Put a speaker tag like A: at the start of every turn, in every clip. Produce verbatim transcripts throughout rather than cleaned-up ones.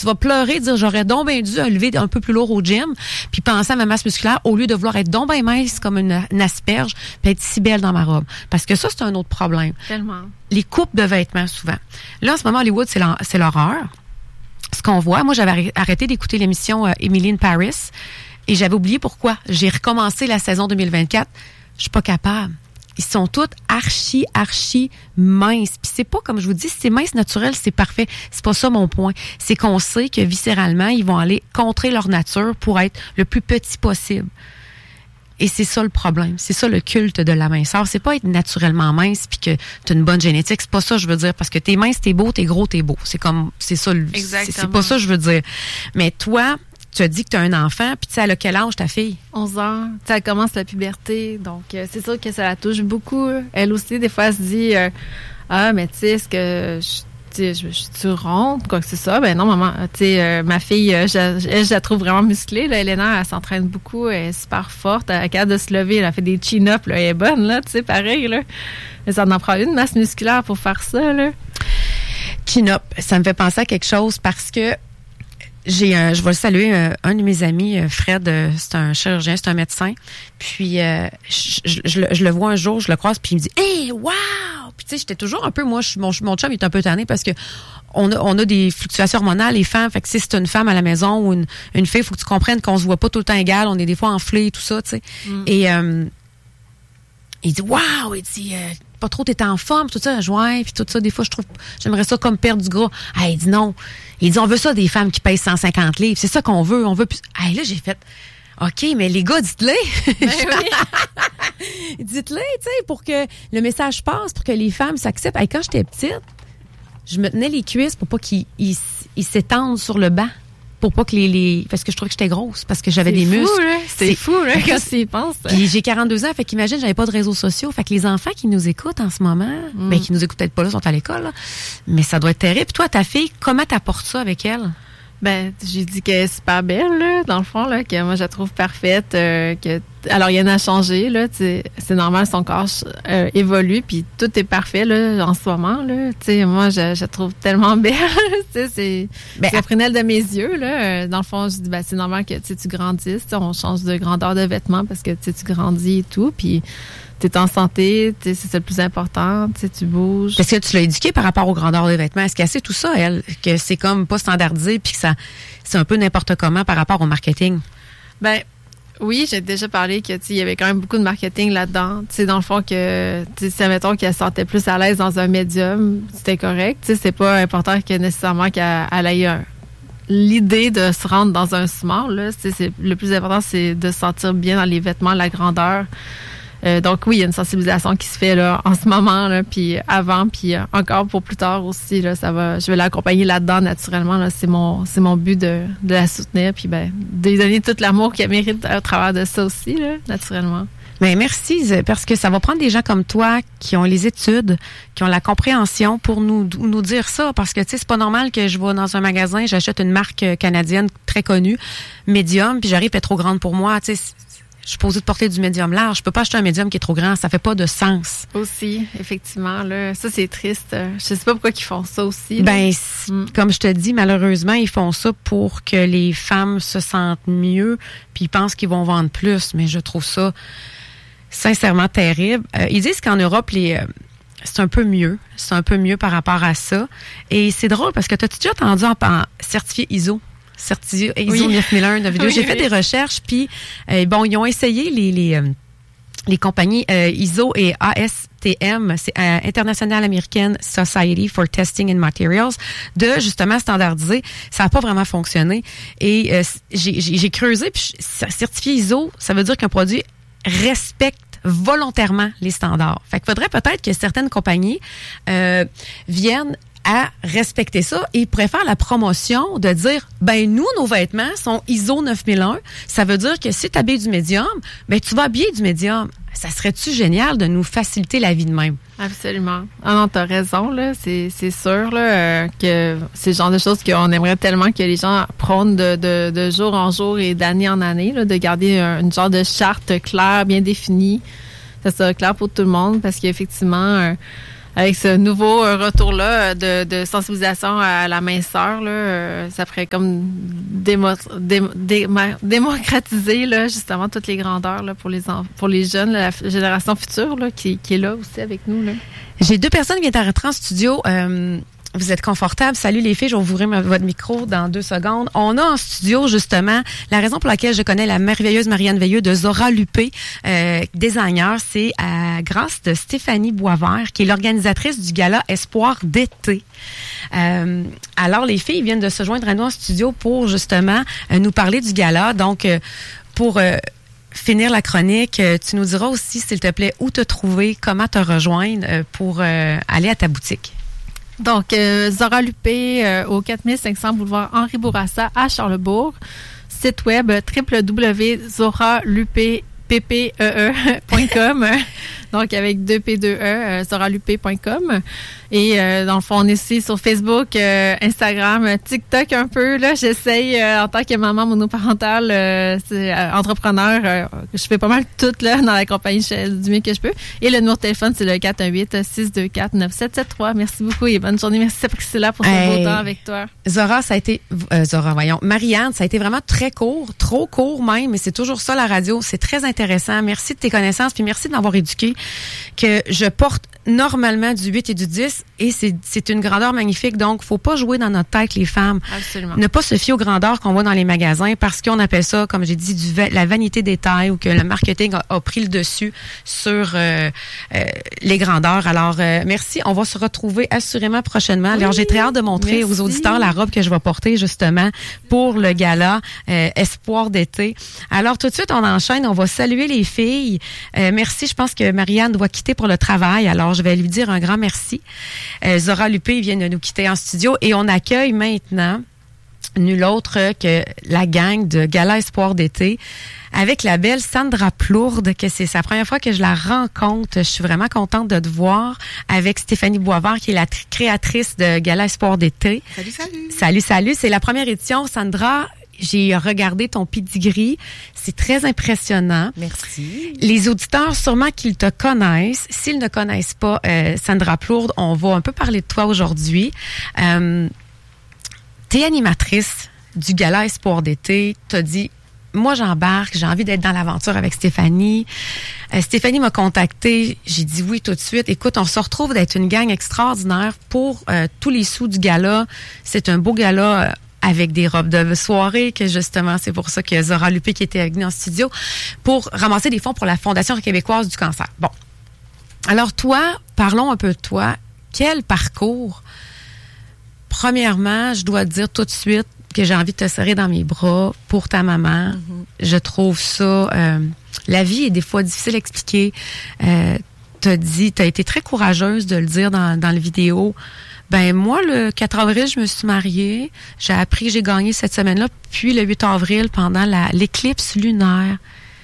A: Tu vas pleurer, dire j'aurais donc bien dû lever un peu plus lourd au gym, puis penser à ma masse musculaire au lieu de vouloir être donc bien mince comme une, une asperge, puis être si belle dans ma robe. Parce que ça, c'est un autre problème.
B: Tellement.
A: Les coupes de vêtements, souvent. Là, en ce moment, Hollywood, c'est, l'hor- c'est l'horreur. Ce qu'on voit, moi, j'avais arrêté d'écouter l'émission euh, Emily in Paris et j'avais oublié pourquoi. J'ai recommencé la saison deux mille vingt-quatre. Je suis pas capable. Ils sont toutes archi, archi minces. Puis c'est pas, comme je vous dis, si c'est mince naturel, c'est parfait. C'est pas ça mon point. C'est qu'on sait que viscéralement, ils vont aller contrer leur nature pour être le plus petit possible. Et c'est ça le problème. C'est ça le culte de la minceur. C'est pas être naturellement mince puis que t'as une bonne génétique. C'est pas ça, je veux dire. Parce que t'es mince, t'es beau, t'es gros, t'es beau. C'est comme, c'est ça.
B: Exactement.
A: C'est, c'est pas ça, je veux dire. Mais toi, tu as dit que tu as un enfant, puis tu sais, elle a quel âge, ta fille?
B: onze ans. Tu sais, elle commence la puberté, donc euh, c'est sûr que ça la touche beaucoup. Elle aussi, des fois, elle se dit euh, ah, mais tu sais, est-ce que je, tu sais, je, je suis ronde, quoi que c'est ça? Ben non, maman, tu sais, euh, ma fille, euh, je, je, je la trouve vraiment musclée. Là, Elena, elle s'entraîne beaucoup, elle est super forte, elle est capable de se lever, elle a fait des chin-ups, là, elle est bonne, là, tu sais, pareil, là. Mais ça en prend une masse musculaire pour faire ça, là.
A: Chin-up, ça me fait penser à quelque chose parce que J'ai un, je vais le saluer, un, un de mes amis, Fred, c'est un chirurgien, c'est un médecin. Puis euh, je, je, je, je le vois un jour, je le croise, puis il me dit « Hey, wow! » Puis tu sais, j'étais toujours un peu, moi, je, mon, mon chum est un peu tanné parce que on a, on a des fluctuations hormonales, les femmes. Fait que si c'est une femme à la maison ou une, une fille, il faut que tu comprennes qu'on se voit pas tout le temps égal, on est des fois enflés et tout ça, tu sais. Mm. Et euh, il dit « Wow! » Il dit euh, pas trop, t'es en forme, tout ça, joint, puis tout ça, des fois, je trouve, j'aimerais ça comme perdre du gras. Ah, il dit non. Il dit, on veut ça des femmes qui pèsent cent cinquante livres. C'est ça qu'on veut, on veut plus. Ah, là, j'ai fait, OK, mais les gars, dites-le. Ben oui. Dites-le, tu sais, pour que le message passe, pour que les femmes s'acceptent. Hey, quand j'étais petite, je me tenais les cuisses pour pas qu'ils ils, ils s'étendent sur le banc. Pour pas que les, les... Parce que je trouvais que j'étais grosse, parce que j'avais
B: c'est
A: des
B: fou,
A: muscles.
B: Là. C'est, c'est fou, là, quand tu y penses.
A: Puis j'ai quarante-deux ans, fait qu'imagine, j'avais pas de réseaux sociaux. Fait que les enfants qui nous écoutent en ce moment, mm. ben, qui nous écoutent peut-être pas là, sont à l'école, là. Mais ça doit être terrible. Puis toi, ta fille, comment t'apportes ça avec elle?
B: Ben, j'ai dit qu'elle est super belle, là, dans le fond, là, que moi, je la trouve parfaite, euh, que, alors, rien n'a changé, là, tu sais, c'est normal, son corps euh, évolue, puis tout est parfait, là, en ce moment, là, tu sais, moi, je, je la trouve tellement belle, tu sais, c'est, ben, c'est la prunelle de mes yeux, là, dans le fond, je dis, ben, c'est normal que, tu sais, tu grandisses, on change de grandeur de vêtements parce que, tu sais, tu grandis et tout, puis t'es en santé, c'est ça le plus important, tu bouges.
A: Est-ce que tu l'as éduquée par rapport aux grandeurs des vêtements? Est-ce qu'elle sait tout ça, elle? Que c'est comme pas standardisé puis que ça, c'est un peu n'importe comment par rapport au marketing?
B: Ben, oui, j'ai déjà parlé que, tu sais, il y avait quand même beaucoup de marketing là-dedans. Tu sais, dans le fond, que, tu sais, mettons qu'elle se sentait plus à l'aise dans un médium, c'était correct. Tu sais, c'est pas important que nécessairement qu'elle elle ait un, l'idée de se rendre dans un small, là. C'est, c'est, le plus important, c'est de se sentir bien dans les vêtements, la grandeur. Euh, donc oui, il y a une sensibilisation qui se fait là en ce moment, là, puis avant, puis euh, encore pour plus tard aussi. Là, ça va. Je vais l'accompagner là-dedans naturellement. Là, c'est mon, c'est mon but de, de la soutenir, puis ben, de lui donner tout l'amour qu'elle mérite à travers de ça aussi, là, naturellement.
A: Bien, merci, parce que ça va prendre des gens comme toi qui ont les études, qui ont la compréhension pour nous nous dire ça, parce que tu sais, c'est pas normal que je vais dans un magasin, j'achète une marque canadienne très connue, médium, puis j'arrive, elle est trop grande pour moi, tu sais. Je suis posée de porter du médium large. Je peux pas acheter un médium qui est trop grand. Ça fait pas de sens.
B: Aussi, effectivement, là. Ça, c'est triste. Je sais pas pourquoi ils font ça aussi. Là.
A: Ben, mm. comme je te dis, malheureusement, ils font ça pour que les femmes se sentent mieux puis ils pensent qu'ils vont vendre plus. Mais je trouve ça sincèrement terrible. Euh, ils disent qu'en Europe, les... Euh, c'est un peu mieux. C'est un peu mieux par rapport à ça. Et c'est drôle parce que t'as-tu déjà entendu en, en certifié I S O? Certifié I S O oui. neuf mille un de vidéo. Oui, J'ai oui. fait des recherches, puis euh, bon, ils ont essayé les les, euh, les compagnies euh, I S O et A S T M, c'est euh, International American Society for Testing and Materials, de justement standardiser. Ça n'a pas vraiment fonctionné. Et euh, j'ai, j'ai, j'ai creusé, puis certifié I S O, ça veut dire qu'un produit respecte volontairement les standards. Fait qu'il faudrait peut-être que certaines compagnies euh, viennent à respecter ça et pourrait faire la promotion de dire, ben nous, nos vêtements sont I S O neuf mille un. Ça veut dire que si tu habilles du médium, ben tu vas habiller du médium. Ça serait-tu génial de nous faciliter la vie de même?
B: Absolument. Ah non, t'as raison, là. C'est, c'est sûr, là, euh, que c'est le genre de choses qu'on aimerait tellement que les gens prônent de, de, de jour en jour et d'année en année, là, de garder un, une genre de charte claire, bien définie. Ça serait clair pour tout le monde parce qu'effectivement, euh, avec ce nouveau euh, retour-là de, de sensibilisation à la minceur, là, euh, ça ferait comme démo, démo, démo, démocratiser là, justement toutes les grandeurs là, pour les pour les jeunes, là, la génération future là, qui, qui est là aussi avec nous. Là.
A: J'ai deux personnes qui viennent rentrer en studio. Euh, Vous êtes confortables. Salut les filles, je vais vous ouvrir votre micro dans deux secondes. On a en studio, justement, la raison pour laquelle je connais la merveilleuse Marianne Veilleux de Zora Lupé, euh, designer, c'est à grâce de Stéphanie Boisvert, qui est l'organisatrice du gala Espoir d'été. Euh, alors, les filles viennent de se joindre à nous en studio pour, justement, euh, nous parler du gala. Donc, euh, pour... Euh, finir la chronique, euh, tu nous diras aussi, s'il te plaît, où te trouver, comment te rejoindre euh, pour euh, aller à ta boutique.
B: Donc, euh, Zora Lupé euh, au quatre mille cinq cents boulevard Henri Bourassa à Charlesbourg. Site web w w w point zora lupé point com. Donc, avec deux P deux E, euh, zora lupé point com. Et euh, dans le fond, on est aussi sur Facebook, euh, Instagram, TikTok un peu. Là, j'essaye euh, en tant que maman monoparentale, euh, c'est, euh, entrepreneur, euh, je fais pas mal tout là dans la compagnie du mieux que je peux. Et le numéro de téléphone, c'est le quatre un huit, six deux quatre, neuf sept sept trois. Merci beaucoup et bonne journée. Merci Priscilla pour ce hey. beau temps avec toi.
A: Zora, ça a été, euh, Zora, voyons, Marianne, ça a été vraiment très court, trop court même, mais c'est toujours ça la radio. C'est très intéressant. Merci de tes connaissances, puis merci de m'avoir éduqué que je porte normalement du huit et du dix et c'est, c'est une grandeur magnifique. Donc, faut pas jouer dans notre tête, les femmes.
B: Absolument.
A: Ne pas se fier aux grandeurs qu'on voit dans les magasins parce qu'on appelle ça, comme j'ai dit, du va- la vanité des tailles ou que le marketing a, a pris le dessus sur euh, euh, les grandeurs. Alors, euh, merci. On va se retrouver assurément prochainement. Oui, alors, j'ai très hâte de montrer merci. aux auditeurs la robe que je vais porter justement pour le gala euh, Espoir d'été. Alors, tout de suite, on enchaîne. On va saluer les filles. Euh, merci. Je pense que Marianne doit quitter pour le travail. Alors, je vais lui dire un grand merci. Euh, Zora Lupé vient de nous quitter en studio et on accueille maintenant nul autre que la gang de Gala Espoir d'été avec la belle Sandra Plourde, que c'est sa première fois que je la rencontre. Je suis vraiment contente de te voir avec Stéphanie Boisvert, qui est la tri- créatrice de Gala Espoir d'été.
C: Salut, salut!
A: Salut, salut! C'est la première édition. Sandra, j'ai regardé ton pedigree. C'est très impressionnant.
C: Merci.
A: Les auditeurs, sûrement qu'ils te connaissent. S'ils ne connaissent pas euh, Sandra Plourde, on va un peu parler de toi aujourd'hui. Euh, t'es animatrice du Gala Espoir d'été. T'as dit, moi, j'embarque. J'ai envie d'être dans l'aventure avec Stéphanie. Euh, Stéphanie m'a contactée. J'ai dit oui tout de suite. Écoute, on se retrouve d'être une gang extraordinaire pour euh, tous les sous du gala. C'est un beau gala euh, avec des robes de soirée, que justement, c'est pour ça que Zora Lupé qui était avec nous en studio, pour ramasser des fonds pour la Fondation québécoise du cancer. Bon. Alors toi, parlons un peu de toi. Quel parcours? Premièrement, je dois te dire tout de suite que j'ai envie de te serrer dans mes bras pour ta maman. Mm-hmm. Je trouve ça... Euh, la vie est des fois difficile à expliquer. Euh, t'as dit, t'as été très courageuse de le dire dans, dans la vidéo. Ben moi, le quatre avril, je me suis mariée. J'ai appris que j'ai gagné cette semaine-là. Puis le huit avril, pendant la, l'éclipse lunaire,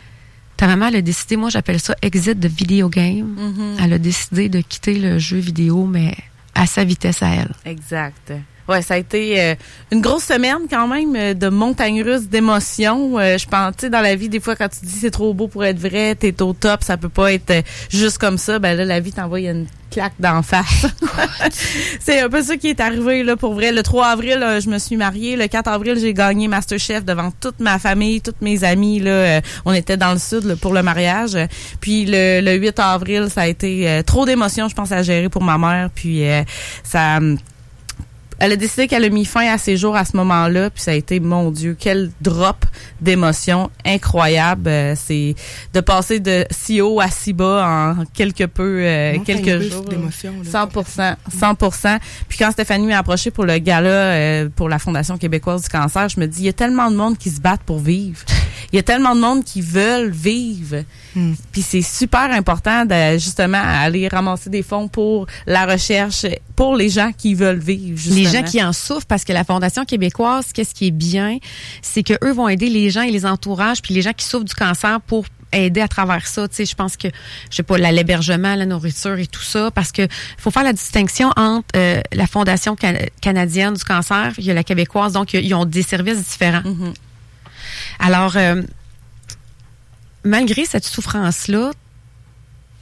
A: ta maman, elle a décidé, moi j'appelle ça exit de video game. Mm-hmm. Elle a décidé de quitter le jeu vidéo, mais à sa vitesse à elle.
C: Exact. Ouais, ça a été euh, une grosse semaine quand même euh, de montagne russe d'émotions. Euh, je pense, tu sais, dans la vie, des fois, quand tu dis c'est trop beau pour être vrai, t'es au top, ça peut pas être euh, juste comme ça. Ben là, la vie t'envoie une claque d'en face. C'est un peu ça qui est arrivé là pour vrai. Le trois avril, là, je me suis mariée. Le quatre avril, j'ai gagné MasterChef devant toute ma famille, toutes mes amis. Là, euh, on était dans le sud là, pour le mariage. Puis le, le huit avril, ça a été euh, trop d'émotions, je pense, à gérer pour ma mère. Puis euh, ça... Elle a décidé qu'elle a mis fin à ses jours à ce moment-là, puis ça a été, mon Dieu, quel drop d'émotions incroyable. Euh, c'est de passer de si haut à si bas en quelque peu, euh, quelques jours.
D: D'émotions, là,
C: cent pour cent, cent pour cent. Puis quand Stéphanie m'a approché pour le gala euh, pour la Fondation québécoise du cancer, je me dis, il y a tellement de monde qui se battent pour vivre. Il y a tellement de monde qui veulent vivre. Hmm. Puis c'est super important de justement aller ramasser des fonds pour la recherche, pour les gens qui veulent vivre. Justement.
A: Les gens qui en souffrent, parce que la Fondation québécoise, qu'est-ce qui est bien, c'est que eux vont aider les gens et les entourages, puis les gens qui souffrent du cancer pour aider à travers ça. Tu sais, je pense que, je sais pas, l'hébergement, la nourriture et tout ça, parce que faut faire la distinction entre euh, la Fondation can- canadienne du cancer, il y a la québécoise, donc ils ont des services différents. Mm-hmm. Alors, euh, malgré cette souffrance-là,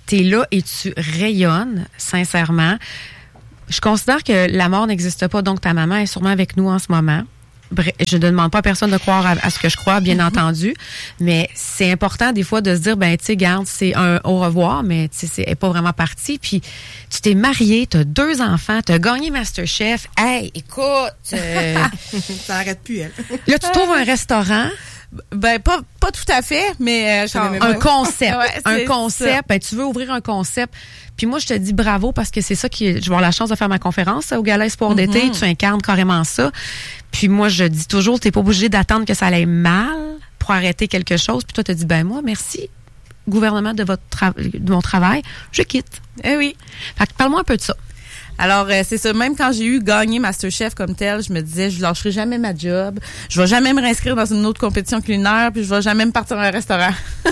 A: t'es là et tu rayonnes, sincèrement. Je considère que la mort n'existe pas, donc ta maman est sûrement avec nous en ce moment. Bref, je ne demande pas à personne de croire à, à ce que je crois, bien entendu, mais c'est important des fois de se dire, ben tu sais, garde, c'est un au revoir, mais tu sais, c'est pas vraiment parti. Puis tu t'es marié, tu as deux enfants, tu as gagné MasterChef. Hey, écoute, euh,
D: ça n'arrête plus, elle.
A: Là, tu trouves un restaurant.
C: Ben pas pas tout à fait, mais euh,
A: un pas. concept,
C: ouais,
A: un concept. Ben, tu veux ouvrir un concept. Puis moi je te dis bravo parce que c'est ça qui, je vais avoir la chance de faire ma conférence au Gala Espoir mm-hmm. d'été. Tu incarnes carrément ça. Puis moi je dis toujours, t'es pas obligé d'attendre que ça aille mal pour arrêter quelque chose. Puis toi tu dis ben moi merci gouvernement de votre tra- de mon travail, je quitte.
C: Eh oui.
A: Fait que parle-moi un peu de ça.
C: Alors, euh, c'est ça. Même quand j'ai eu gagné MasterChef comme tel, je me disais, je lâcherai jamais ma job. Je vais jamais me réinscrire dans une autre compétition culinaire, puis je vais jamais me partir à un restaurant.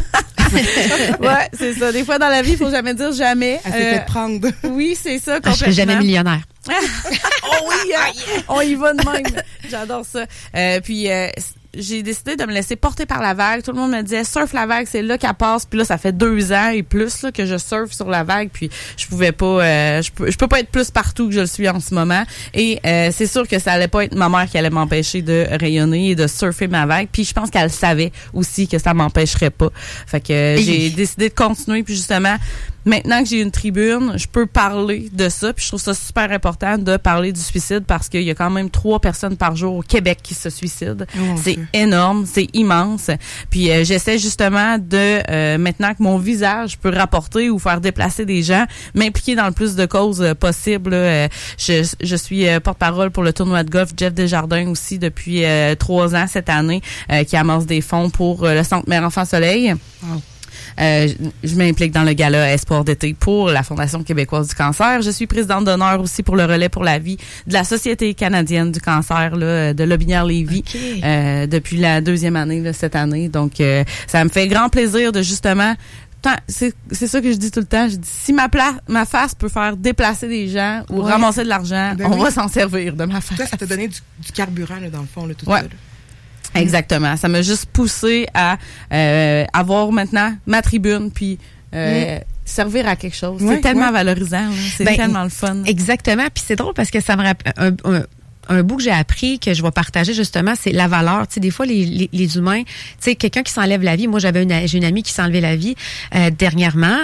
C: Ouais, c'est ça. Des fois, dans la vie, il faut jamais dire jamais.
D: Elle s'est
C: euh,
D: fait prendre.
C: Oui, c'est ça, complètement.
A: Ah, je serai jamais millionnaire.
C: Oh oui, hein? On y va de même. J'adore ça. Euh, puis, euh, j'ai décidé de me laisser porter par la vague. Tout le monde me disait, surfe la vague, c'est là qu'elle passe. Puis là, ça fait deux ans et plus là, que je surfe sur la vague. Puis je pouvais pas, euh, je peux, je peux pas être plus partout que je le suis en ce moment. Et euh, c'est sûr que ça allait pas être ma mère qui allait m'empêcher de rayonner et de surfer ma vague. Puis je pense qu'elle savait aussi que ça m'empêcherait pas. Fait que euh, j'ai décidé de continuer. Puis justement, maintenant que j'ai une tribune, je peux parler de ça. Puis je trouve ça super important de parler du suicide parce qu'il y a quand même trois personnes par jour au Québec qui se suicident. Oh, c'est Dieu. Énorme, c'est immense. Puis euh, j'essaie justement de, euh, maintenant que mon visage peut rapporter ou faire déplacer des gens, m'impliquer dans le plus de causes euh, possibles. Euh, je, je suis euh, porte-parole pour le tournoi de golf Jeff Desjardins aussi depuis euh, trois ans cette année, euh, qui amasse des fonds pour euh, le Centre Mère-Enfant Soleil. Oh. Euh, je, je m'implique dans le gala Espoir d'été pour la Fondation québécoise du cancer. Je suis présidente d'honneur aussi pour le relais pour la vie de la Société canadienne du cancer là, de Lobinière-Lévis okay. euh, depuis la deuxième année là, cette année. Donc, euh, ça me fait grand plaisir de justement... C'est, c'est ça que je dis tout le temps. Je dis, si ma, pla- ma face peut faire déplacer des gens ou ouais. ramasser de l'argent, ben on oui. va s'en servir de ma face.
D: Ça, ça t'a donné du, du carburant là, dans le fond, là, tout
C: ouais.
D: ça. Là.
C: Exactement. Ça m'a juste poussé à euh, avoir maintenant ma tribune puis euh, mmh. servir à quelque chose. Ouais, c'est tellement ouais. valorisant. Là. C'est ben, tellement le fun.
A: Exactement. Puis c'est drôle parce que ça me rappelle un, un, un bout que j'ai appris que je vais partager justement, c'est la valeur. Tu sais, des fois les, les, les humains, tu sais, quelqu'un qui s'enlève la vie. Moi, j'avais une, j'ai une amie qui s'est enlevée la vie euh, dernièrement.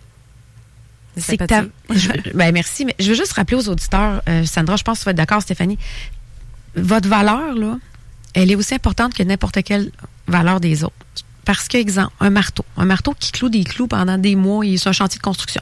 A: C'est que t'as, je, ben merci. Mais je veux juste rappeler aux auditeurs, euh, Sandra, je pense que tu vas être d'accord, Stéphanie. Votre valeur là. Elle est aussi importante que n'importe quelle valeur des autres. Parce que, exemple, un marteau. Un marteau qui cloue des clous pendant des mois, c'est un chantier de construction.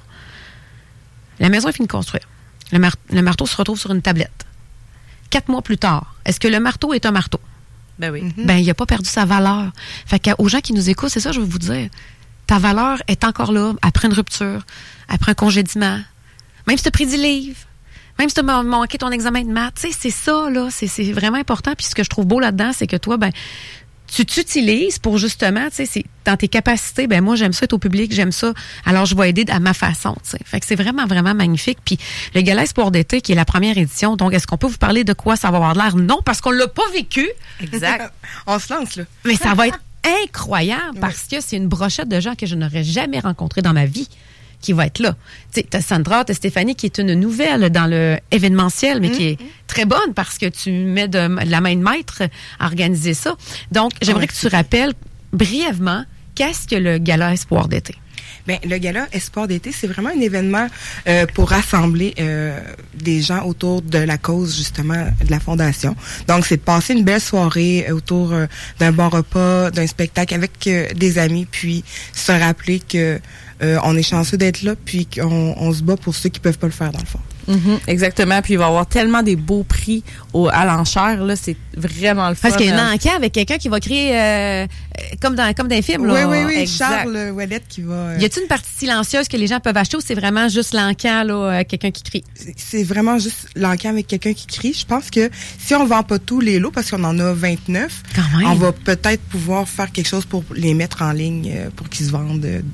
A: La maison est finie de construire. Le, mar- le marteau se retrouve sur une tablette. Quatre mois plus tard, est-ce que le marteau est un marteau?
C: Ben oui.
A: Mm-hmm. Ben, il n'a pas perdu sa valeur. Fait qu'aux gens qui nous écoutent, c'est ça que je veux vous dire. Ta valeur est encore là après une rupture, après un congédiement. Même si tu as pris du livre. Même si tu as manqué ton examen de maths, tu sais, c'est ça, là, c'est, c'est vraiment important. Puis ce que je trouve beau là-dedans, c'est que toi, ben, tu t'utilises pour justement, tu sais, c'est dans tes capacités, ben moi, j'aime ça être au public, j'aime ça, alors je vais aider à ma façon, tu sais. Fait que c'est vraiment, vraiment magnifique. Puis le Gala Espoir d'été, qui est la première édition, donc est-ce qu'on peut vous parler de quoi ça va avoir l'air? Non, parce qu'on l'a pas vécu.
C: Exact.
D: On se lance, là.
A: Mais ça va être incroyable parce que c'est une brochette de gens que je n'aurais jamais rencontrés dans ma vie qui va être là. Tu sais, t'as Sandra, t'as Stéphanie qui est une nouvelle dans le événementiel, mais mmh. qui est très bonne parce que tu mets de, de la main de maître à organiser ça. Donc, j'aimerais oh, que tu rappelles brièvement qu'est-ce que le Gala Espoir d'été.
D: Bien, le Gala Espoir d'été, c'est vraiment un événement euh, pour rassembler euh, des gens autour de la cause, justement, de la Fondation. Donc, c'est de passer une belle soirée autour euh, d'un bon repas, d'un spectacle avec euh, des amis, puis se rappeler que euh, on est chanceux d'être là, puis qu'on on se bat pour ceux qui peuvent pas le faire, dans le fond.
C: Mm-hmm, exactement. Puis il va y avoir tellement des beaux prix au, à l'enchère, là, c'est vraiment le fun.
A: Parce qu'il y a un encan avec quelqu'un qui va crier euh, comme dans comme dans les films. Là.
D: Oui, oui, oui.
C: Exact.
D: Charles Ouellette qui va... Euh...
A: Y a-t-il une partie silencieuse que les gens peuvent acheter ou c'est vraiment juste l'encan, là, quelqu'un qui crie?
D: C'est, c'est vraiment juste l'encan avec quelqu'un qui crie. Je pense que si on vend pas tous les lots, parce qu'on en a vingt-neuf, on va peut-être pouvoir faire quelque chose pour les mettre en ligne, pour qu'ils se vendent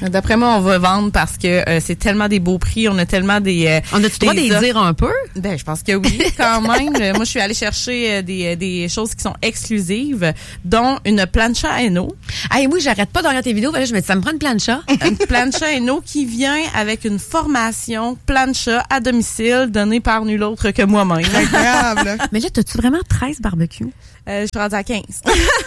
C: D'après moi, on va vendre parce que euh, c'est tellement des beaux prix, on a tellement des... Euh,
A: on a-tu droit de les dire un peu?
C: Ben, je pense que oui, quand même. Moi, je suis allée chercher euh, des, des choses qui sont exclusives, dont une plancha Hainaut.
A: Ah, et oui, j'arrête pas de regarder tes vidéos. Là, je me dis, ça me prend une plancha.
C: Une plancha Hainaut qui vient avec une formation plancha à domicile donnée par nul autre que moi-même.
D: Incroyable.
A: Mais là, t'as-tu vraiment treize barbecues?
C: Euh, je suis rendue à quinze.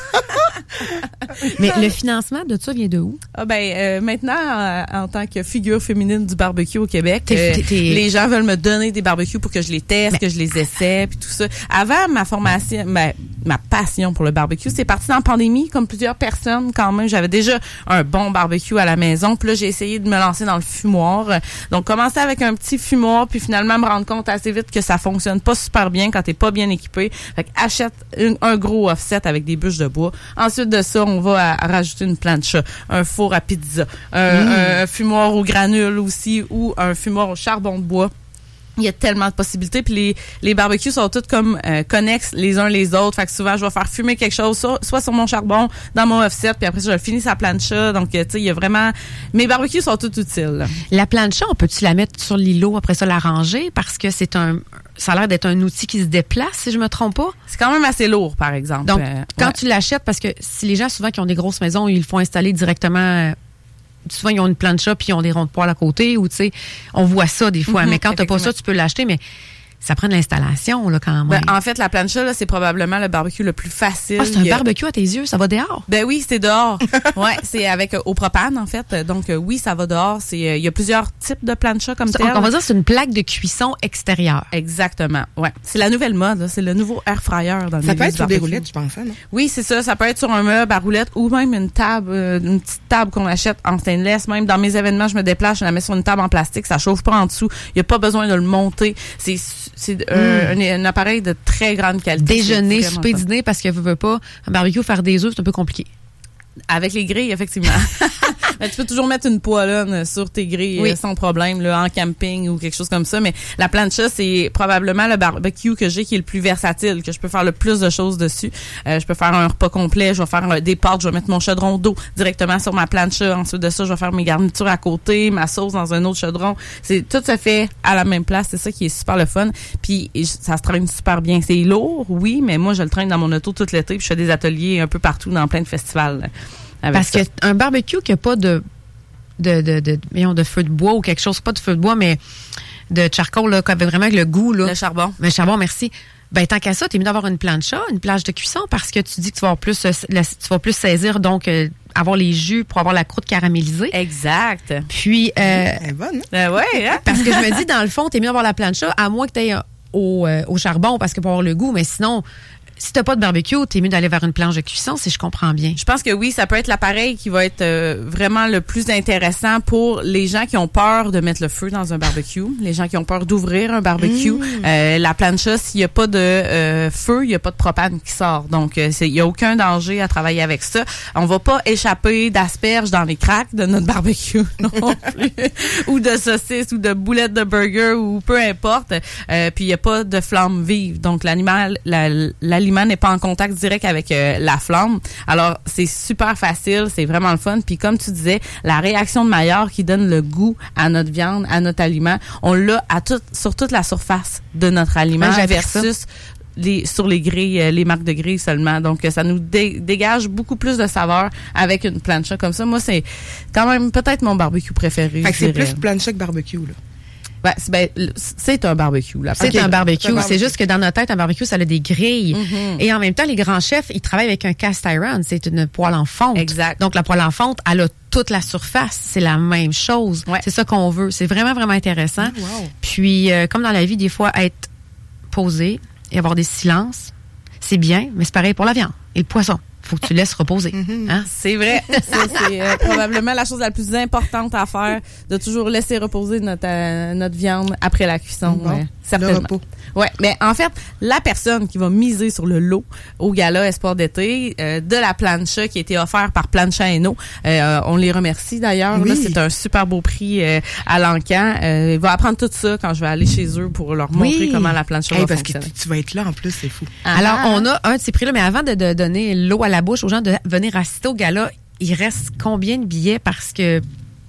A: Mais le financement de ça vient de où?
C: Ah ben euh, maintenant, euh, en tant que figure féminine du barbecue au Québec,
A: T'es,
C: euh,
A: t'es, t'es...
C: les gens veulent me donner des barbecues pour que je les teste, mais... que je les essaie, puis tout ça. Avant, ma formation, ma, ma passion pour le barbecue, c'est parti dans la pandémie, comme plusieurs personnes quand même. J'avais déjà un bon barbecue à la maison, puis là, j'ai essayé de me lancer dans le fumoir. Donc, commencer avec un petit fumoir, puis finalement me rendre compte assez vite que ça fonctionne pas super bien quand t'es pas bien équipé. Fait que achète une, un gros offset avec des bûches de bois. Ensuite de ça, on va à, à rajouter une plancha, un four à pizza, un, mmh. un fumoir au granule aussi ou un fumoir au charbon de bois. Il y a tellement de possibilités. Puis les, les barbecues sont toutes comme euh, connexes les uns les autres. Fait que souvent, je vais faire fumer quelque chose, soit, soit sur mon charbon, dans mon offset, puis après ça, je le finis sa plancha. Donc, tu sais, il y a vraiment... Mes barbecues sont toutes utiles.
A: La plancha, on peut-tu la mettre sur l'îlot, après ça, la ranger? Parce que c'est un... Ça a l'air d'être un outil qui se déplace, si je me trompe pas.
C: C'est quand même assez lourd, par exemple.
A: Donc,
C: euh,
A: quand
C: ouais.
A: tu l'achètes, parce que si les gens, souvent, qui ont des grosses maisons, ils le font installer directement... Euh, souvent, ils ont une plancha puis ils ont des ronds de poêle à côté ou, tu sais, on voit ça des fois. Mm-hmm, mais quand t'as pas ça, tu peux l'acheter, mais ça prend de l'installation, là, quand même.
C: Ben, en fait, la plancha, là, c'est probablement le barbecue le plus facile.
A: Ah, c'est un
C: a...
A: barbecue à tes yeux, ça va dehors?
C: Ben oui, c'est dehors. Ouais, c'est avec euh, au propane, en fait. Donc, euh, oui, ça va dehors. C'est, il euh, y a plusieurs types de plancha comme tel.
A: On va dire que c'est une plaque de cuisson extérieure.
C: Exactement, ouais. C'est la nouvelle mode, là. C'est le nouveau air fryer dans le
D: Ça peut être sur
C: barbecue.
D: des roulettes, je pense, non?
C: Oui, c'est ça. Ça peut être sur un meuble à roulettes ou même une table, euh, une petite table qu'on achète en stainless. Même dans mes événements, je me déplace, je la mets sur une table en plastique. Ça chauffe pas en dessous. Il y a pas besoin de le monter. C'est, c'est euh, mm. un, un appareil de très grande qualité.
A: Déjeuner, souper, dîner, parce que veux, veux pas, un barbecue, faire des œufs, c'est un peu compliqué.
C: Avec les grilles, effectivement. Mais tu peux toujours mettre une poêlonne sur tes grilles oui. sans problème, là, en camping ou quelque chose comme ça. Mais la plancha, c'est probablement le barbecue que j'ai qui est le plus versatile, que je peux faire le plus de choses dessus. Euh, je peux faire un repas complet, je vais faire des pâtes, je vais mettre mon chaudron d'eau directement sur ma plancha. Ensuite de ça, je vais faire mes garnitures à côté, ma sauce dans un autre chaudron. C'est tout se fait à la même place. C'est ça qui est super le fun. Puis ça se traîne super bien. C'est lourd, oui, mais moi, je le traîne dans mon auto tout l'été. Puis je fais des ateliers un peu partout dans plein de festivals.
A: Parce
C: ça.
A: qu'un barbecue qui n'a pas de de, de, de, de, de feu de bois ou quelque chose, pas de feu de bois, mais de charcoal, là, avec vraiment le goût. Là.
C: Le charbon.
A: Le charbon, merci. Ben, tant qu'à ça, t'es mieux d'avoir une plancha, une plage de cuisson, parce que tu dis que tu vas avoir plus, tu vas plus saisir, donc, euh, avoir les jus pour avoir la croûte caramélisée.
C: Exact.
A: Puis, euh,
D: Elle est bonne, hein?
C: Ben ouais, hein?
A: Parce que je me dis, dans le fond, t'es mieux d'avoir la plancha, à moins que t'aies au, euh, au charbon, parce que pour avoir le goût, mais sinon, si t'as pas de barbecue, t'es mieux d'aller vers une planche de cuisson, si je comprends bien.
C: Je pense que oui, ça peut être l'appareil qui va être euh, vraiment le plus intéressant pour les gens qui ont peur de mettre le feu dans un barbecue, les gens qui ont peur d'ouvrir un barbecue. Mmh. Euh, la plancha, s'il y a pas de euh, feu, il y a pas de propane qui sort. Donc, euh, il y a aucun danger à travailler avec ça. On va pas échapper d'asperges dans les craques de notre barbecue non plus, ou de saucisses ou de boulettes de burger ou peu importe. Euh, puis il y a pas de flamme vive. Donc, l'animal, la, la l'aliment n'est pas en contact direct avec euh, la flamme. Alors, c'est super facile, c'est vraiment le fun. Puis comme tu disais, la réaction de Maillard qui donne le goût à notre viande, à notre aliment, on l'a à tout, sur toute la surface de notre aliment
A: ouais,
C: versus les, sur les grilles, euh, les marques de grilles seulement. Donc, ça nous dé- dégage beaucoup plus de saveur avec une plancha comme ça. Moi, c'est quand même peut-être mon barbecue préféré.
D: Fait que c'est plus plancha que barbecue, là.
C: Ben, c'est, ben, c'est un barbecue. Là.
A: C'est,
C: okay.
A: un barbecue.
D: c'est un barbecue.
A: C'est juste que dans notre tête, un barbecue, ça a des grilles.
C: Mm-hmm.
A: Et en même temps, les grands chefs, ils travaillent avec un cast iron. C'est une poêle en fonte.
C: Exact.
A: Donc, la poêle en fonte, elle a toute la surface. C'est la même chose.
C: Ouais.
A: C'est ça qu'on veut. C'est vraiment, vraiment intéressant.
D: Wow.
A: Puis, euh, comme dans la vie, des fois, être posé et avoir des silences, c'est bien, mais c'est pareil pour la viande et le poisson. Faut que tu laisses reposer.
D: Mm-hmm.
A: Hein?
C: C'est vrai. Ça, c'est euh, probablement la chose la plus importante à faire, de toujours laisser reposer notre euh, notre viande après la cuisson.
D: Bon,
C: ouais, certainement.
D: le repos.
C: Ouais, mais en fait, la personne qui va miser sur le lot au gala Espoir d'été euh, de la plancha qui a été offert par Plancha Hainaut, euh, on les remercie d'ailleurs.
D: Oui.
C: Là, c'est un super beau prix euh, à l'Encan. Euh, il va apprendre tout ça quand je vais aller chez eux pour leur montrer
A: Oui.
C: comment la plancha
D: Hey,
C: va
D: parce
C: fonctionner.
D: que tu, tu vas être là en plus, c'est fou.
C: Ah.
A: Alors, on a un de ces prix-là, mais avant de, de donner l'eau à la bouche aux gens de venir assister au gala, il reste combien de billets? Parce que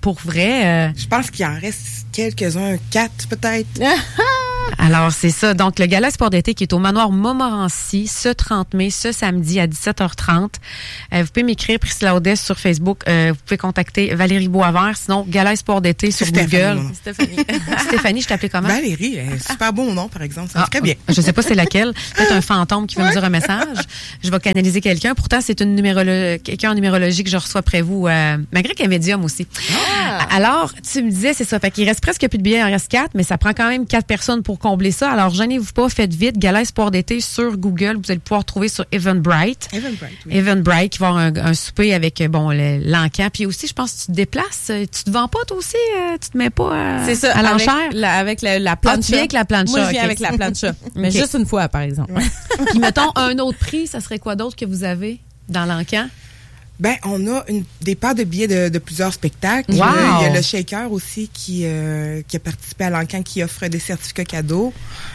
A: pour vrai... Euh...
D: Je pense qu'il en reste quelques-uns, quatre peut-être.
A: Alors, c'est ça. Donc, le gala sport d'été qui est au Manoir Montmorency ce trente mai, ce samedi à dix-sept heures trente. Euh, vous pouvez m'écrire Priscilla Audet sur Facebook. Euh, vous pouvez contacter Valérie Boisvert. Sinon, gala sport d'été sur
D: Stéphanie,
A: Google.
C: Stéphanie.
A: Stéphanie, je t'appelais comment?
D: Valérie, un super bon nom, par exemple. Ça me ferait bien.
A: Je sais pas c'est laquelle. Peut-être un fantôme qui va me dire un message. Je vais canaliser quelqu'un. Pourtant, c'est une numérolo- quelqu'un en numérologie que je reçois près vous, euh, malgré qu'elle est médium aussi. Ah. Alors, tu me disais, c'est ça. Fait qu'il reste presque plus de billets. Il en reste quatre, mais ça prend quand même quatre personnes pour combler ça. Alors, gênez-vous pas, faites vite. Gala Sport d'été sur Google. Vous allez pouvoir trouver sur Eventbrite.
D: Eventbrite, oui.
A: Eventbrite, qui va avoir un, un souper avec, bon, le, l'encan. Puis aussi, je pense que tu te déplaces. Tu te vends pas, toi aussi? Euh, tu te mets pas euh,
C: c'est ça,
A: à l'enchère?
C: Avec la, avec la, la plancha.
A: Ah, tu viens avec la plancha.
C: Moi, je viens
A: okay.
C: avec la plancha. Mais
A: okay.
C: juste une fois, par exemple.
D: Ouais.
A: Puis, mettons, un autre prix, ça serait quoi d'autre que vous avez dans l'encan?
D: Ben, on a une, des paires de billets de, de plusieurs spectacles.
A: Wow.
D: Euh, il y a le Shaker aussi qui, euh, qui a participé à l'encan, qui offre des certificats cadeaux.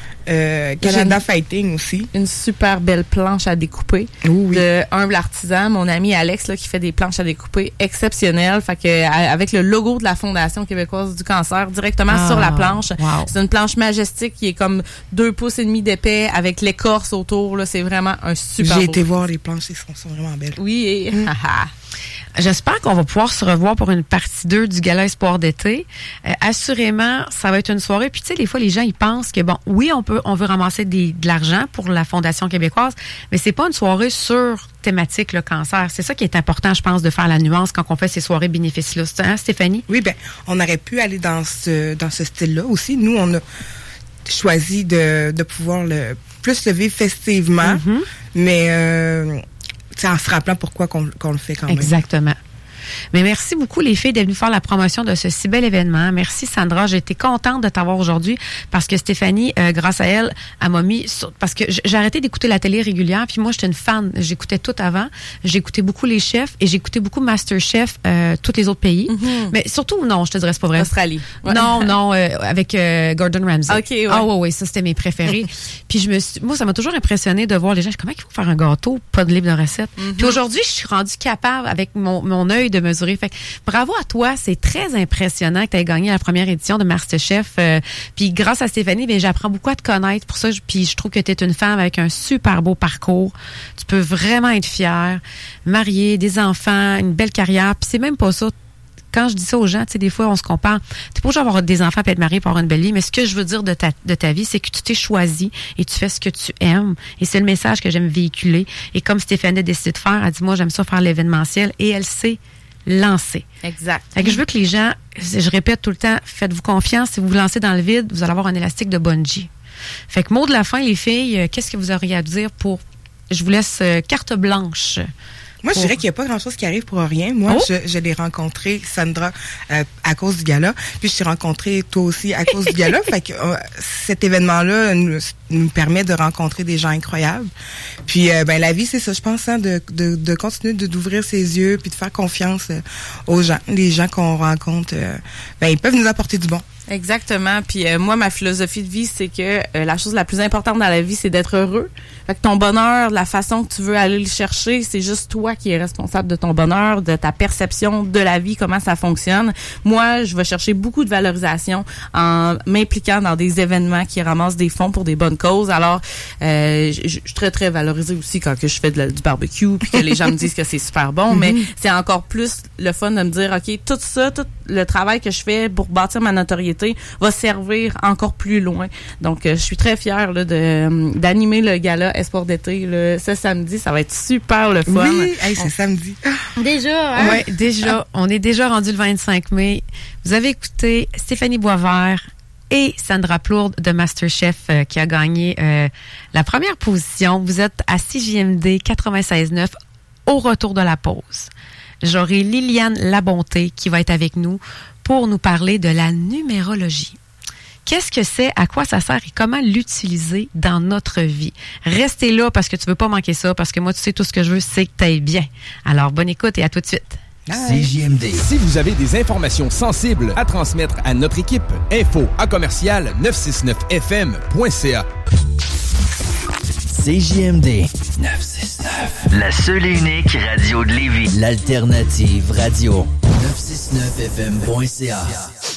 D: Euh, Canada Fighting aussi.
C: Une super belle planche à découper
D: oui.
C: de Humble Artisan, mon ami Alex là, qui fait des planches à découper exceptionnelles. Fait que avec le logo de la Fondation québécoise du cancer directement ah, sur la planche.
A: Wow.
C: C'est une planche majestique qui est comme deux pouces et demi d'épais avec l'écorce autour. Là, c'est vraiment un super.
D: J'ai
C: beau.
D: été voir les planches, elles sont, sont vraiment belles.
C: Oui. Et...
A: Mm. J'espère qu'on va pouvoir se revoir pour une partie deux du Gala Espoir d'été. Euh, assurément, ça va être une soirée. Puis tu sais, des fois, les gens ils pensent que bon, oui, on peut, on veut ramasser des, de l'argent pour la Fondation québécoise, mais c'est pas une soirée sur thématique le cancer. C'est ça qui est important, je pense, de faire la nuance quand on fait ces soirées bénéfices-là. Hein, Stéphanie?
D: Oui, ben, on aurait pu aller dans ce dans ce style-là aussi. Nous, on a choisi de, de pouvoir le plus le vivre festivement, mm-hmm. mais euh, en se rappelant pourquoi qu'on, qu'on le fait quand même.
A: Exactement. Mais merci beaucoup, les filles, d'être venues faire la promotion de ce si bel événement. Merci, Sandra. J'ai été contente de t'avoir aujourd'hui parce que Stéphanie, euh, grâce à elle, elle m'a mis... Sur, parce que j'ai arrêté d'écouter la télé régulière, puis moi, j'étais une fan. J'écoutais tout avant. J'écoutais beaucoup les chefs et j'écoutais beaucoup MasterChef, euh, tous les autres pays. Mm-hmm. Mais surtout, non, je te dirais, c'est pas vrai.
C: Australie. Ouais.
A: Non, non, euh, avec euh, Gordon Ramsay.
C: OK, ouais.
A: Ah, ouais, ouais, ça, c'était mes préférés. Puis je me suis... Moi, ça m'a toujours impressionné de voir les gens. Comment il faut faire un gâteau? Pas de livre de recettes. Mm-hmm. Puis aujourd'hui, je suis rendue capable, avec mon, mon œil, de mesurer. Fait que, bravo à toi, c'est très impressionnant que tu aies gagné la première édition de MasterChef. Euh, puis grâce à Stéphanie, bien, j'apprends beaucoup à te connaître. Pour ça, je, puis je trouve que tu es une femme avec un super beau parcours. Tu peux vraiment être fière, mariée, des enfants, une belle carrière. Puis c'est même pas ça. Quand je dis ça aux gens, tu sais, des fois, on se compare. T'es pas obligé d'avoir des enfants et être marié pour avoir une belle vie, mais ce que je veux dire de ta, de ta vie, c'est que tu t'es choisi et tu fais ce que tu aimes. Et c'est le message que j'aime véhiculer. Et comme Stéphanie a décidé de faire, elle dit, moi, j'aime ça faire l'événementiel. Et elle sait lancer.
C: Exact.
A: Fait que je veux que les gens, je répète tout le temps, faites-vous confiance. Si vous vous lancez dans le vide, vous allez avoir un élastique de bungee. Fait que mot de la fin, les filles, qu'est-ce que vous auriez à dire pour... Je vous laisse euh, carte blanche.
D: Moi, je dirais qu'il n'y a pas grand-chose qui arrive pour rien. Moi, oh. je, je l'ai rencontré, Sandra, euh, à cause du gala. Puis, je t'ai rencontré toi aussi à cause du gala. Fait que euh, cet événement-là nous, nous permet de rencontrer des gens incroyables. Puis, euh, ben la vie, c'est ça, je pense, hein, de, de, de continuer de, d'ouvrir ses yeux puis de faire confiance euh, aux gens. Les gens qu'on rencontre, euh, ben ils peuvent nous apporter du bon.
C: Exactement. Puis euh, moi, ma philosophie de vie, c'est que euh, la chose la plus importante dans la vie, c'est d'être heureux. Fait que ton bonheur, la façon que tu veux aller le chercher, c'est juste toi qui es responsable de ton bonheur, de ta perception de la vie, comment ça fonctionne. Moi, je vais chercher beaucoup de valorisation en m'impliquant dans des événements qui ramassent des fonds pour des bonnes causes. Alors, euh, je, je suis très, très valorisée aussi quand que je fais de la, du barbecue puis que les gens me disent que c'est super bon. Mm-hmm. Mais c'est encore plus le fun de me dire, OK, tout ça, tout le travail que je fais pour bâtir ma notoriété va servir encore plus loin. Donc, euh, je suis très fière là, de, d'animer le gala Espoir d'été là, ce samedi. Ça va être super le fun.
D: Oui, hey, c'est on... samedi.
B: Déjà, hein?
A: Oui, déjà. On est déjà rendu le vingt-cinq mai. Vous avez écouté Stéphanie Boisvert et Sandra Plourde de MasterChef euh, qui a gagné euh, la première position. Vous êtes à C J M D quatre-vingt-seize neuf au retour de la pause. J'aurai Liliane Labonté qui va être avec nous pour nous parler de la numérologie. Qu'est-ce que c'est, à quoi ça sert et comment l'utiliser dans notre vie? Restez là parce que tu veux pas manquer ça, parce que moi, tu sais, tout ce que je veux, c'est que tu ailles bien. Alors, bonne écoute et à tout de suite.
E: C J M D. Si vous avez des informations sensibles à transmettre à notre équipe, info à commercial neuf cent soixante-neuf F M point C A.
F: C J M D neuf cent soixante-neuf. La seule et unique radio de Lévis. L'alternative radio. neuf cent soixante-neuf. neuf F M point C A.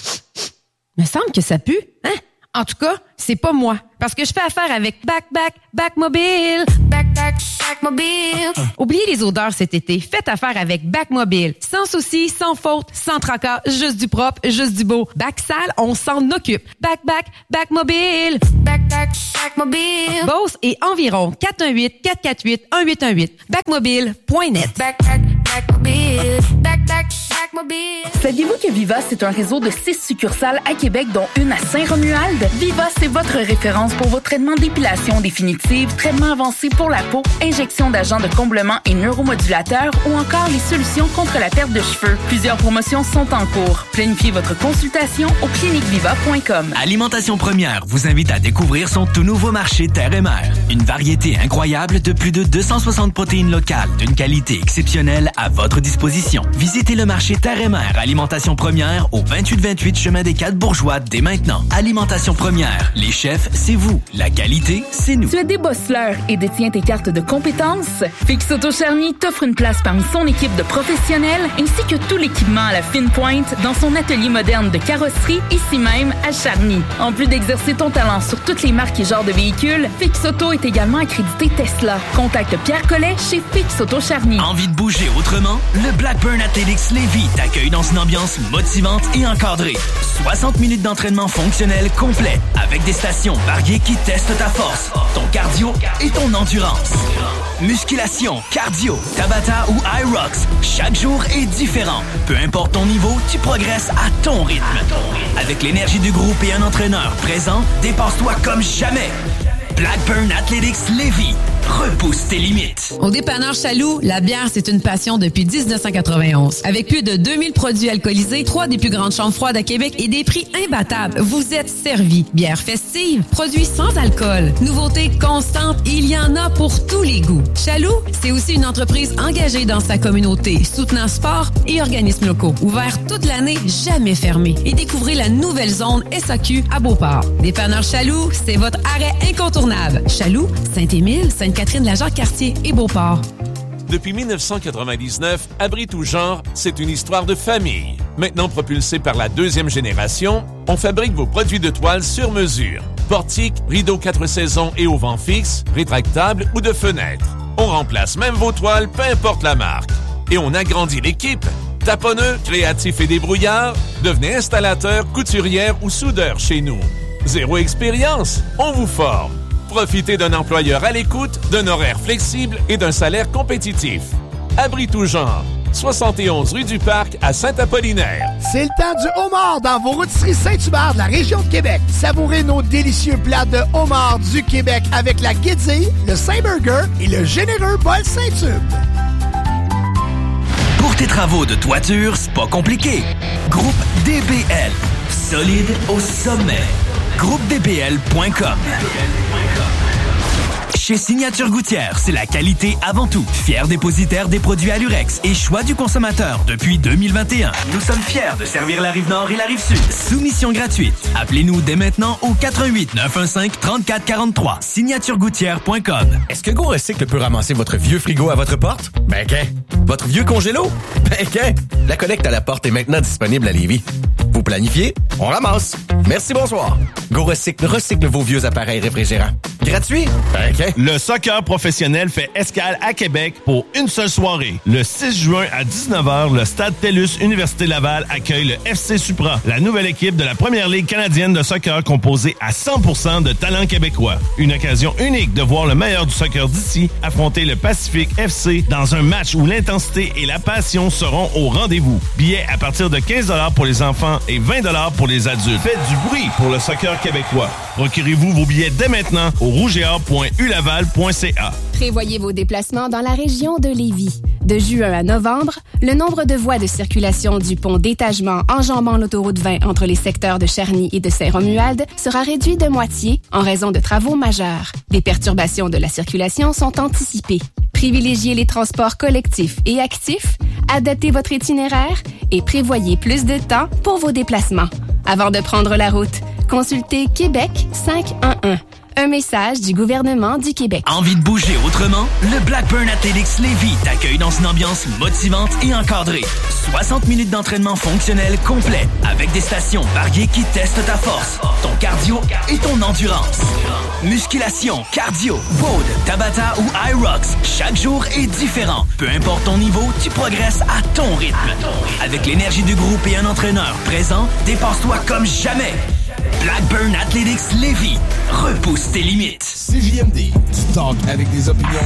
A: Me semble que ça pue, hein? En tout cas, c'est pas moi. Parce que je fais affaire avec Back Back Back Mobile. Back Back Back Mobile. Oubliez les odeurs cet été. Faites affaire avec Back Mobile. Sans souci, sans faute, sans tracas, juste du propre, juste du beau. Back sale, on s'en occupe. Back Back Back Mobile. Back Back Back Mobile. Beauce et environ quatre un huit, quatre quatre huit, un huit un huit. backmobile point net. Back Back Back Mobile. Back Back Back Mobile.
G: Saviez-vous que Viva, c'est un réseau de six succursales à Québec, dont une à Saint-Romuald? Viva, c'est votre référence pour vos traitements d'épilation définitive, traitements avancés pour la peau, injection d'agents de comblement et neuromodulateurs ou encore les solutions contre la perte de cheveux. Plusieurs promotions sont en cours. Planifiez votre consultation au clinique viva point com.
H: Alimentation Première vous invite à découvrir son tout nouveau marché Terre et Mer. Une variété incroyable de plus de deux cent soixante protéines locales d'une qualité exceptionnelle à votre disposition. Visitez le marché Terre et Mer Alimentation Première au vingt-huit vingt-huit chemin des Quatre Bourgeois dès maintenant. Alimentation Première, les chefs, c'est vous. La qualité, c'est nous.
G: Tu es débosseleur et détiens tes cartes de compétences? Fix Auto Charny t'offre une place parmi son équipe de professionnels ainsi que tout l'équipement à la fine pointe dans son atelier moderne de carrosserie ici même à Charny. En plus d'exercer ton talent sur toutes les marques et genres de véhicules, Fix Auto est également accrédité Tesla. Contacte Pierre Collet chez Fix Auto Charny.
H: Envie de bouger autrement? Le Blackburn Athletics Lévis t'accueille dans une ambiance motivante et encadrée. soixante minutes d'entraînement fonctionnel complet avec des stations variées qui testent ta force, ton cardio et ton endurance. Musculation, cardio, Tabata ou iRocks, chaque jour est différent. Peu importe ton niveau, tu progresses à ton rythme. Avec l'énergie du groupe et un entraîneur présent, dépasse-toi comme jamais. Blackburn Athletics Lévis. Repousse tes limites.
I: Au dépanneur Chaloux, la bière, c'est une passion depuis dix-neuf cent quatre-vingt-onze. Avec plus de deux mille produits alcoolisés, trois des plus grandes chambres froides à Québec et des prix imbattables, vous êtes servis. Bière festive, produits sans alcool, nouveautés constantes, il y en a pour tous les goûts. Chaloux, c'est aussi une entreprise engagée dans sa communauté, soutenant sport et organismes locaux. Ouvert toute l'année, jamais fermé. Et découvrez la nouvelle zone S A Q à Beauport. Dépanneur Chaloux, c'est votre arrêt incontournable. Chaloux, Saint-Émile, Sainte-Catherine-la-Jacques-Cartier et Beauport.
J: Depuis dix-neuf cent quatre-vingt-dix-neuf, Abri tout genre, c'est une histoire de famille. Maintenant propulsé par la deuxième génération, on fabrique vos produits de toile sur mesure. Portiques, rideaux quatre saisons et au vent fixe, rétractables ou de fenêtres. On remplace même vos toiles, peu importe la marque. Et on agrandit l'équipe. Taponneux, créatifs et débrouillards, devenez installateur, couturière ou soudeur chez nous. Zéro expérience, on vous forme. Profitez d'un employeur à l'écoute, d'un horaire flexible et d'un salaire compétitif. Abri tout genre. soixante et onze rue du Parc à Saint-Apollinaire.
K: C'est le temps du homard dans vos rôtisseries Saint-Hubert de la région de Québec. Savourez nos délicieux plats de homard du Québec avec la guédille, le Saint-Burger et le généreux bol Saint-Tube.
H: Pour tes travaux de toiture, c'est pas compliqué. Groupe D B L. Solide au sommet. groupe d b l point com. Chez Signature Gouttière, c'est la qualité avant tout. Fier dépositaire des produits Alurex et choix du consommateur depuis deux mille vingt et un. Nous sommes fiers de servir la Rive-Nord et la Rive-Sud. Soumission gratuite. Appelez-nous dès maintenant au quatre un huit, neuf un cinq, trente-quatre quarante-trois. signature gouttière point com.
L: Est-ce que Go Recycle peut ramasser votre vieux frigo à votre porte? Ben qu'un. Votre vieux congélo? Ben qu'un. La collecte à la porte est maintenant disponible à Lévis. Vous planifiez, on ramasse. Merci, bonsoir. Go Recycle recycle vos vieux appareils réfrigérants. Gratuit? Ben qu'un.
M: Le soccer professionnel fait escale à Québec pour une seule soirée. Le six juin à dix-neuf heures, le Stade TELUS Université Laval accueille le F C Supra, la nouvelle équipe de la Première Ligue canadienne de soccer composée à cent pour cent de talents québécois. Une occasion unique de voir le meilleur du soccer d'ici affronter le Pacifique F C dans un match où l'intensité et la passion seront au rendez-vous. Billets à partir de quinze dollars pour les enfants et vingt dollars pour les adultes. Faites du bruit pour le soccer québécois. Procurez-vous vos billets dès maintenant au rouge et or point u laval point c a.
N: Prévoyez vos déplacements dans la région de Lévis. De juin à novembre, le nombre de voies de circulation du pont d'étagement enjambant l'autoroute vingt entre les secteurs de Charny et de Saint-Romuald sera réduit de moitié en raison de travaux majeurs. Des perturbations de la circulation sont anticipées. Privilégiez les transports collectifs et actifs, adaptez votre itinéraire et prévoyez plus de temps pour vos déplacements. Avant de prendre la route, consultez Québec cinq un un. Un message du gouvernement du Québec.
H: Envie de bouger autrement? Le Blackburn Athletics Lévis t'accueille dans une ambiance motivante et encadrée. soixante minutes d'entraînement fonctionnel complet avec des stations variées qui testent ta force, ton cardio et ton endurance. Musculation, cardio, WOD, Tabata ou iRox, chaque jour est différent. Peu importe ton niveau, tu progresses à ton rythme. Avec l'énergie du groupe et un entraîneur présent, dépasse-toi comme jamais. Blackburn Athletics Lévis, repousse tes limites.
E: C J M D, du talk avec des opinions